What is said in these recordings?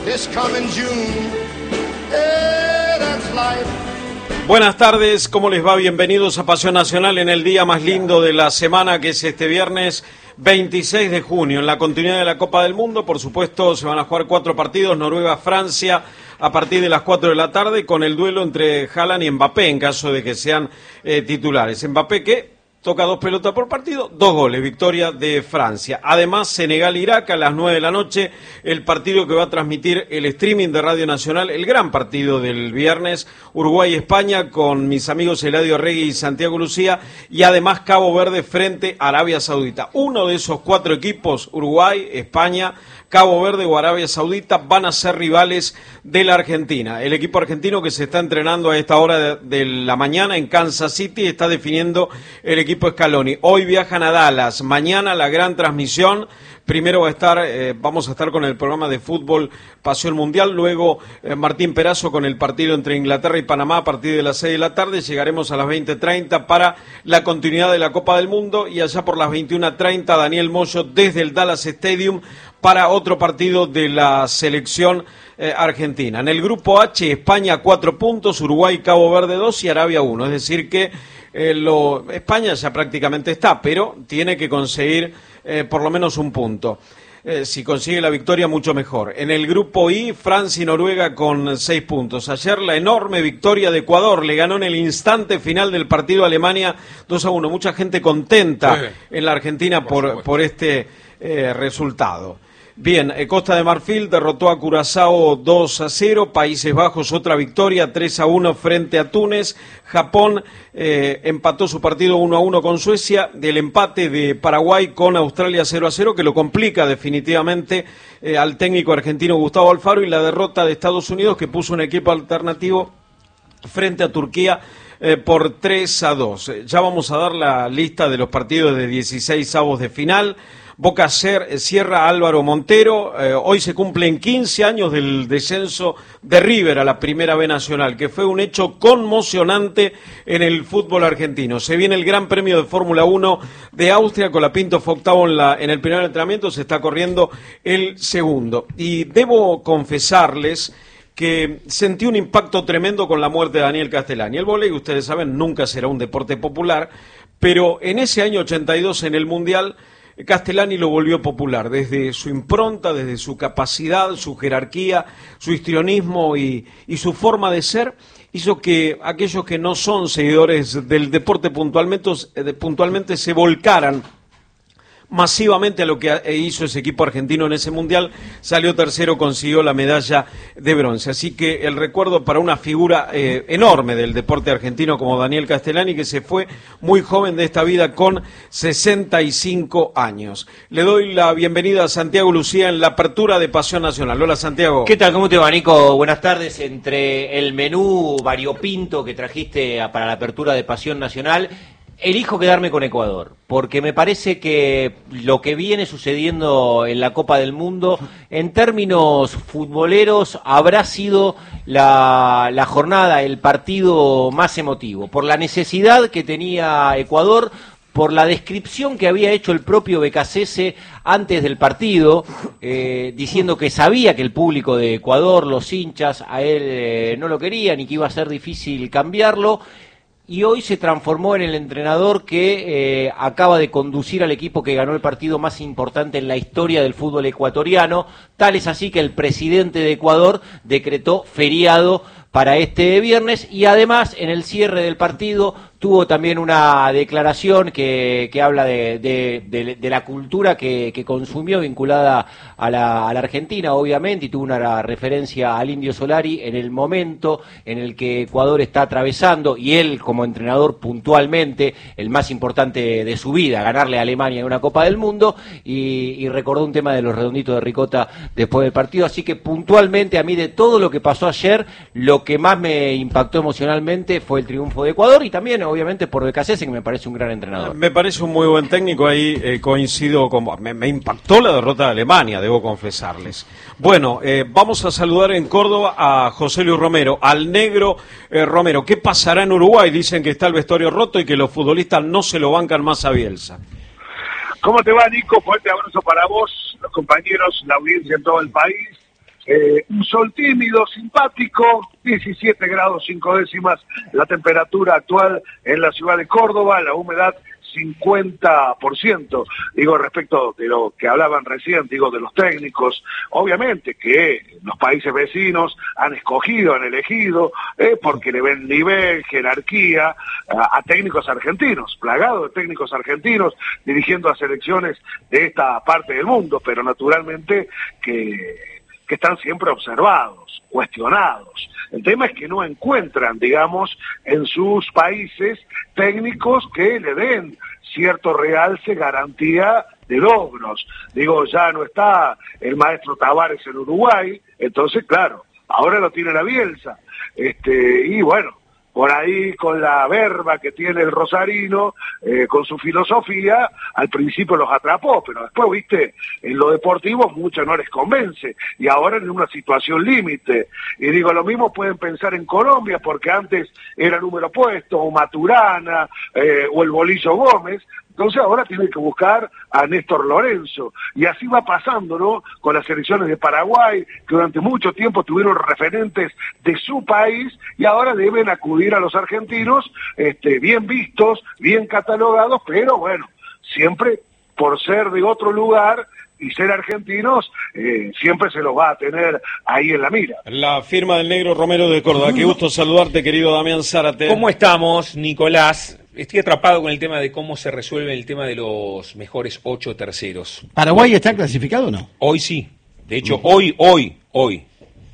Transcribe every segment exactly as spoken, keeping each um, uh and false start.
this coming June. Hey, that's life. Buenas tardes, ¿cómo les va? Bienvenidos a Pasión Nacional en el día más lindo de la semana, que es este viernes veintiséis de junio. En la continuidad de la Copa del Mundo, por supuesto, se van a jugar cuatro partidos: Noruega-Francia a partir de las cuatro de la tarde, con el duelo entre Haaland y Mbappé, en caso de que sean eh, titulares. Mbappé que toca dos pelotas por partido, dos goles, victoria de Francia. Además, Senegal-Irak a las nueve de la noche, el partido que va a transmitir el streaming de Radio Nacional, el gran partido del viernes, Uruguay-España, con mis amigos Eladio Regui y Santiago Lucía, y además Cabo Verde frente a Arabia Saudita. Uno de esos cuatro equipos, Uruguay, España, Cabo Verde o Arabia Saudita, van a ser rivales de la Argentina. El equipo argentino que se está entrenando a esta hora de, de la mañana en Kansas City está definiendo el equipo Scaloni. Hoy viajan a Dallas, mañana la gran transmisión. Primero va a estar, eh, vamos a estar con el programa de fútbol Pasión Mundial, luego eh, Martín Perazo con el partido entre Inglaterra y Panamá a partir de las seis de la tarde, llegaremos a las veinte treinta para la continuidad de la Copa del Mundo, y allá por las veintiuna treinta Daniel Moyo desde el Dallas Stadium para otro partido de la selección eh, argentina. En el grupo H, España cuatro puntos, Uruguay, Cabo Verde dos y Arabia uno, es decir que eh, lo, España ya prácticamente está, pero tiene que conseguir Eh, por lo menos un punto. Eh, si consigue la victoria, mucho mejor. En el grupo I, Francia y Noruega con seis puntos. Ayer la enorme victoria de Ecuador, le ganó en el instante final del partido a Alemania dos a uno. Mucha gente contenta sí, en la Argentina por, por, por este eh, resultado. Bien, eh, Costa de Marfil derrotó a Curazao dos a cero, Países Bajos otra victoria, tres a uno frente a Túnez, Japón eh, empató su partido uno a uno con Suecia, del empate de Paraguay con Australia cero a cero, que lo complica definitivamente eh, al técnico argentino Gustavo Alfaro, y la derrota de Estados Unidos, que puso un equipo alternativo frente a Turquía eh, por tres a dos. Ya vamos a dar la lista de los partidos de dieciséis avos de final. Boca cierra Álvaro Montero, eh, hoy se cumplen quince años del descenso de River a la Primera B Nacional, que fue un hecho conmocionante en el fútbol argentino. Se viene el Gran Premio de Fórmula uno de Austria, Colapinto fue octavo en, la, en el primer entrenamiento, se está corriendo el segundo. Y debo confesarles que sentí un impacto tremendo con la muerte de Daniel Castellani. El vóley, ustedes saben, nunca será un deporte popular, pero en ese año ochenta y dos en el Mundial, Castellani lo volvió popular, desde su impronta, desde su capacidad, su jerarquía, su histrionismo y, y su forma de ser, hizo que aquellos que no son seguidores del deporte puntualmente, puntualmente se volcaran masivamente a lo que hizo ese equipo argentino en ese mundial. Salió tercero, consiguió la medalla de bronce. Así que el recuerdo para una figura eh, enorme del deporte argentino como Daniel Castellani, que se fue muy joven de esta vida con sesenta y cinco años. Le doy la bienvenida a Santiago Lucía en la apertura de Pasión Nacional. Hola, Santiago. ¿Qué tal? ¿Cómo te va, Nico? Buenas tardes. Entre el menú variopinto que trajiste para la apertura de Pasión Nacional, elijo quedarme con Ecuador, porque me parece que lo que viene sucediendo en la Copa del Mundo, en términos futboleros, habrá sido la, la jornada, el partido más emotivo, por la necesidad que tenía Ecuador, por la descripción que había hecho el propio Becasese antes del partido, eh, diciendo que sabía que el público de Ecuador, los hinchas, a él eh, no lo querían y que iba a ser difícil cambiarlo. Y hoy se transformó en el entrenador que eh, acaba de conducir al equipo que ganó el partido más importante en la historia del fútbol ecuatoriano. Tal es así que el presidente de Ecuador decretó feriado para este viernes, y además en el cierre del partido tuvo también una declaración que, que habla de, de, de, de la cultura que, que consumió vinculada a la, a la Argentina, obviamente, y tuvo una referencia al Indio Solari en el momento en el que Ecuador está atravesando, y él como entrenador puntualmente, el más importante de su vida, ganarle a Alemania en una Copa del Mundo, y, y recordó un tema de los redonditos de ricota después del partido. Así que puntualmente, a mí, de todo lo que pasó ayer, lo que más me impactó emocionalmente fue el triunfo de Ecuador, y también obviamente por Becasese, que me parece un gran entrenador. Me parece un muy buen técnico, ahí eh, coincido con me, me impactó la derrota de Alemania, debo confesarles. Bueno, eh, vamos a saludar en Córdoba a José Luis Romero, al negro eh, Romero. ¿Qué pasará en Uruguay? Dicen que está el vestuario roto y que los futbolistas no se lo bancan más a Bielsa. ¿Cómo te va, Nico? Fuerte abrazo para vos, los compañeros, la audiencia en todo el país. Eh, un sol tímido, simpático, diecisiete grados cinco décimas la temperatura actual en la ciudad de Córdoba, la humedad cincuenta por ciento, digo, respecto de lo que hablaban recién, digo, de los técnicos, obviamente que los países vecinos han escogido, han elegido, eh, porque le ven nivel, jerarquía, a, a técnicos argentinos, plagados de técnicos argentinos, dirigiendo a selecciones de esta parte del mundo, pero naturalmente que que están siempre observados, cuestionados. El tema es que no encuentran, digamos, en sus países técnicos que le den cierto realce, garantía de logros. Digo, ya no está el maestro Tavares en Uruguay, entonces, claro, ahora lo tiene la Bielsa. Este, y bueno, por ahí con la verba que tiene el rosarino, eh, con su filosofía, al principio los atrapó, pero después, viste, en lo deportivo mucho no les convence, y ahora en una situación límite. Y digo, lo mismo pueden pensar en Colombia, porque antes era número puesto, o Maturana, eh, o el Bolillo Gómez. Entonces ahora tienen que buscar a Néstor Lorenzo. Y así va pasando, ¿no? Con las selecciones de Paraguay, que durante mucho tiempo tuvieron referentes de su país y ahora deben acudir a los argentinos, este, bien vistos, bien catalogados, pero bueno, siempre por ser de otro lugar y ser argentinos, eh, siempre se los va a tener ahí en la mira. La firma del Negro Romero de Córdoba. Qué gusto saludarte, querido Damián Zárate. ¿Cómo estamos, Nicolás? Estoy atrapado con el tema de cómo se resuelve el tema de los mejores ocho terceros. ¿Paraguay está clasificado o no? Hoy sí. De hecho, uh-huh. hoy, hoy, hoy,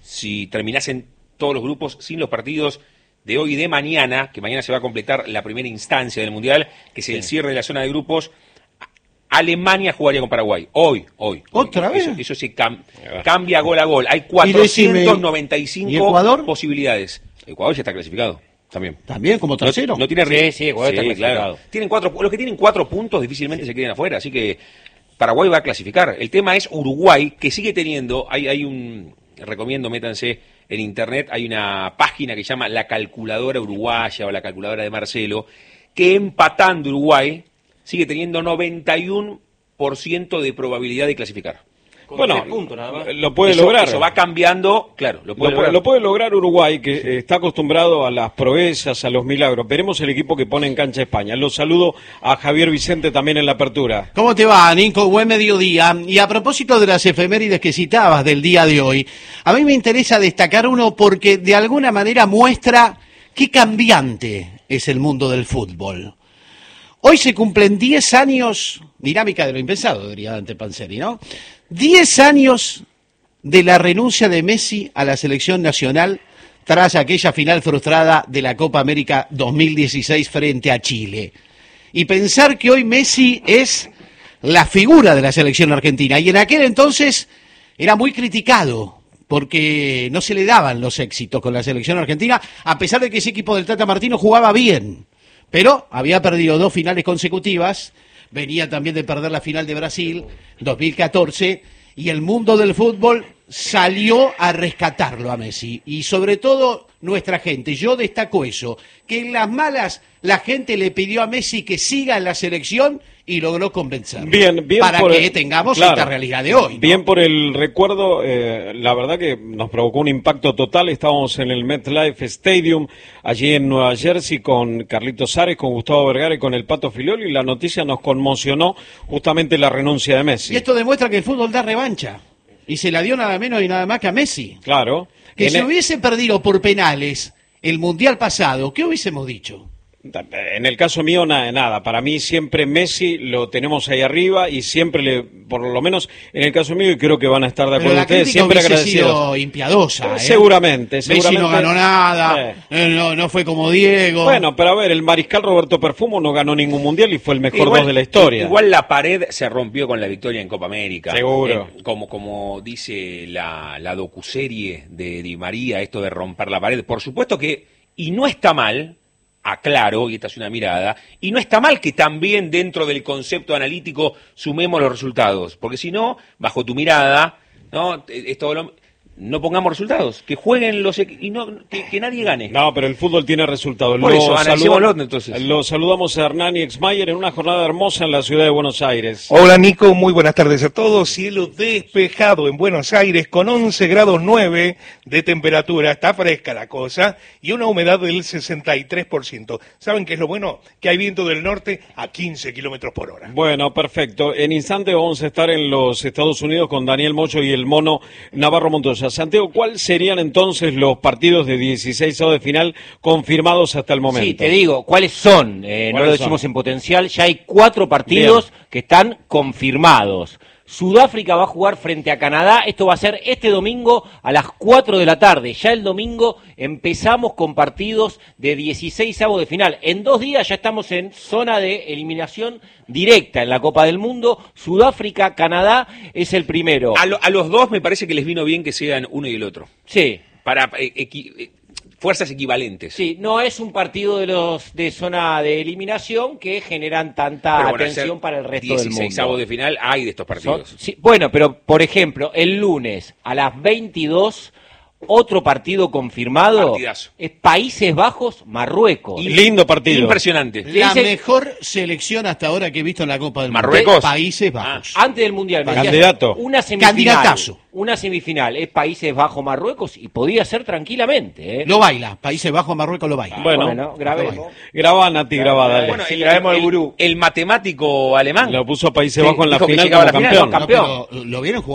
si terminasen todos los grupos sin los partidos de hoy y de mañana, que mañana se va a completar la primera instancia del Mundial, que es sí. el cierre de la zona de grupos, Alemania jugaría con Paraguay. Hoy, hoy. ¿Otra hoy. vez? Eso, eso se cam- cambia gol a gol. Hay cuatrocientas noventa y cinco ¿Y Ecuador? posibilidades. Ecuador ya está clasificado. También. ¿También como tercero? No, no tiene Sí, sí, Ecuador sí, está clasificado. Claro. Tienen cuatro, los que tienen cuatro puntos difícilmente se queden afuera, así que Paraguay va a clasificar. El tema es Uruguay, que sigue teniendo, hay, hay un, recomiendo, métanse en internet, hay una página que se llama La Calculadora Uruguaya o La Calculadora de Marcelo, que empatando Uruguay sigue teniendo noventa y uno por ciento de probabilidad de clasificar. Con bueno, puntos, nada más. lo puede eso, lograr. Eso va cambiando, claro, lo puede lo, lograr. Lo puede lograr Uruguay, que sí. está acostumbrado a las proezas, a los milagros. Veremos el equipo que pone en cancha España. Los saludo a Javier Vicente también en la apertura. ¿Cómo te va, Nico? Buen mediodía. Y a propósito de las efemérides que citabas del día de hoy, a mí me interesa destacar uno porque de alguna manera muestra qué cambiante es el mundo del fútbol. Hoy se cumplen diez años, dinámica de lo impensado, diría Dante Panzeri, ¿no? diez años de la renuncia de Messi a la selección nacional tras aquella final frustrada de la Copa América dos mil dieciséis frente a Chile. Y pensar que hoy Messi es la figura de la selección argentina. Y en aquel entonces era muy criticado porque no se le daban los éxitos con la selección argentina, a pesar de que ese equipo del Tata Martino jugaba bien. Pero había perdido dos finales consecutivas, venía también de perder la final de Brasil, dos mil catorce, y el mundo del fútbol salió a rescatarlo a Messi. Y sobre todo nuestra gente, yo destaco eso, que en las malas la gente le pidió a Messi que siga en la selección y logró convencerlo. Bien, bien para por que el, tengamos claro, esta realidad de hoy, ¿no? Bien por el recuerdo, eh, la verdad que nos provocó un impacto total. Estábamos en el MetLife Stadium, allí en Nueva Jersey, con Carlitos Ares, con Gustavo Vergara y con el Pato Filioli, y la noticia nos conmocionó justamente la renuncia de Messi. Y esto demuestra que el fútbol da revancha, y se la dio nada menos y nada más que a Messi. Claro. Que en si el... hubiese perdido por penales el Mundial pasado, ¿qué hubiésemos dicho? En el caso mío, nada, nada. Para mí siempre Messi lo tenemos ahí arriba y siempre, le, por lo menos en el caso mío, y creo que van a estar de acuerdo ustedes, siempre agradecidos. Sido impiadosa, ¿eh? Seguramente, seguramente. Messi no ganó nada, eh. no, no fue como Diego. Bueno, pero a ver, el mariscal Roberto Perfumo no ganó ningún mundial y fue el mejor igual, dos de la historia. Igual la pared se rompió con la victoria en Copa América. Seguro. Eh, como, como dice la, la docuserie de Di María, esto de romper la pared. Por supuesto que, y no está mal, aclaro, y esta es una mirada, y no está mal que también dentro del concepto analítico sumemos los resultados, porque si no, bajo tu mirada, ¿no? Es todo lo, no pongamos resultados, que jueguen los equ- y no que, que nadie gane. No, pero el fútbol tiene resultados. Por Lo eso, analicémoslo, saludamos- entonces. Lo saludamos a Hernán y Exmayer en una jornada hermosa en la ciudad de Buenos Aires. Hola Nico, muy buenas tardes a todos. Cielo despejado en Buenos Aires con once grados nueve de temperatura. Está fresca la cosa y una humedad del sesenta y tres por ciento. ¿Saben qué es lo bueno? Que hay viento del norte a quince kilómetros por hora. Bueno, perfecto. En instante vamos a estar en los Estados Unidos con Daniel Mocho y el mono Navarro Montoya. Santiago, ¿cuáles serían entonces los partidos de dieciséis de final confirmados hasta el momento? Sí, te digo, ¿cuáles son? Eh, no lo ¿Cuáles decimos son? en potencial, ya hay cuatro partidos Bien. que están confirmados. Sudáfrica va a jugar frente a Canadá, esto va a ser este domingo a las cuatro de la tarde. Ya el domingo empezamos con partidos de dieciséis de final. En dos días ya estamos en zona de eliminación directa en la Copa del Mundo. Sudáfrica, Canadá es el primero. A, lo- a los dos me parece que les vino bien que sean uno y el otro. Sí. Para eh, equi- eh, fuerzas equivalentes. Sí, no es un partido de los de zona de eliminación que generan tanta Pero bueno, atención hacer para el resto del mundo. dieciséis de final hay de estos partidos. Son- sí, bueno, pero por ejemplo, el lunes a las veintidós, otro partido confirmado Partidazo. es Países Bajos, Marruecos. Lindo partido. Impresionante. La Dice- mejor selección hasta ahora que he visto en la Copa del Mundo. Marruecos. Países Bajos. Antes del Mundial, me decías, Candidato. una semifinal. Candidatazo. Una semifinal es Países Bajos, Marruecos y podría ser tranquilamente. ¿eh? Lo baila. Países Bajos, Marruecos lo baila. Bueno, Bueno, grabemos. graba Nati, graba, dale. Bueno, el, traemos al el- gurú. el matemático alemán. Lo puso a Países Sí, Bajos en la dijo que final llegaba como a la final, campeón. campeón. No, pero lo vieron jugar